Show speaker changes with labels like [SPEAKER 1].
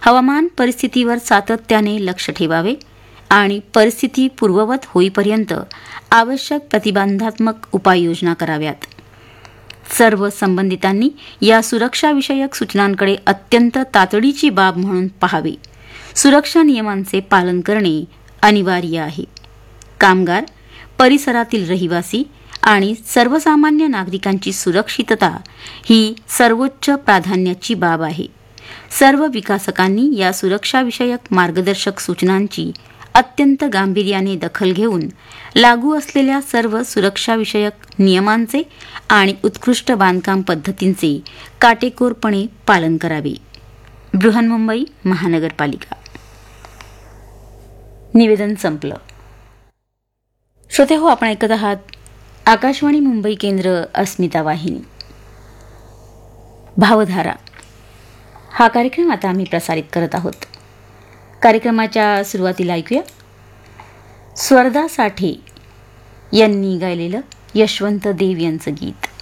[SPEAKER 1] हवामान परिस्थितीवर सातत्याने लक्ष ठेवावे आणि परिस्थिती पूर्ववत होईपर्यंत आवश्यक प्रतिबंधात्मक उपाययोजना कराव्यात. सर्व संबंधितांनी या सुरक्षाविषयक सूचनांकडे अत्यंत तातडीची बाब म्हणून पाहावे. सुरक्षा नियमांचे पालन करणे अनिवार्य आहे. कामगार, परिसरातील रहिवासी आणि सर्वसामान्य नागरिकांची सुरक्षितता ही सर्वोच्च प्राधान्याची बाब आहे. सर्व विकासकांनी या सुरक्षाविषयक मार्गदर्शक सूचनांची अत्यंत गांभीर्याने दखल घेऊन लागू असलेल्या सर्व सुरक्षाविषयक नियमांचे आणि उत्कृष्ट बांधकाम पद्धतींचे काटेकोरपणे पालन करावे. बृहन्मुंबई महानगरपालिका. निवेदन संपलं. श्रोतेहो, आपण ऐकत आहात आकाशवाणी मुंबई केंद्र अस्मिता वाहिनी. भावधारा हा कार्यक्रम आता आम्ही प्रसारित करत आहोत. कार्यक्रमाच्या सुरुवातीला ऐकूया स्वर्धा साठे यांनी गायलेलं यशवंत देव यांचं गीत.